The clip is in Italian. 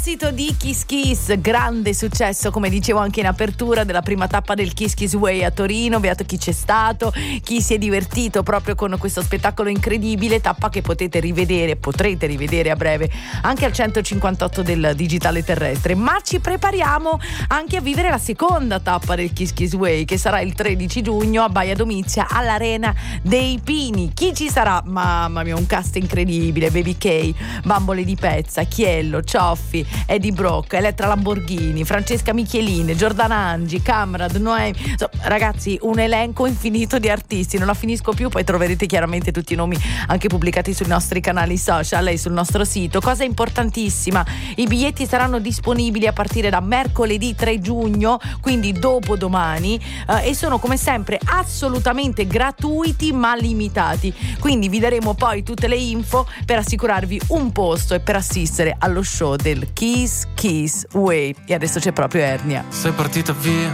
Sito di Kiss Kiss, grande successo come dicevo anche in apertura della prima tappa del Kiss Kiss Way a Torino. Beato chi c'è stato, chi si è divertito proprio con questo spettacolo incredibile, tappa che potrete rivedere a breve anche al 158 del Digitale Terrestre. Ma ci prepariamo anche a vivere la seconda tappa del Kiss Kiss Way, che sarà il 13 giugno a Baia Domizia all'Arena dei Pini. Chi ci sarà? Mamma mia, un cast incredibile: Baby K, Bambole di Pezza, Chiello, Cioffi, Eddie Brock, Elettra Lamborghini, Francesca Micheline, Giordana Angi, Camrad, Noemi. Ragazzi, un elenco infinito di artisti, non la finisco più. Poi troverete chiaramente tutti i nomi anche pubblicati sui nostri canali social e sul nostro sito. Cosa importantissima: i biglietti saranno disponibili a partire da mercoledì 3 giugno, quindi dopodomani, e sono come sempre assolutamente gratuiti ma limitati, quindi vi daremo poi tutte le info per assicurarvi un posto e per assistere allo show del Kiss Kiss Way. E adesso c'è proprio Ernia. Sei partita via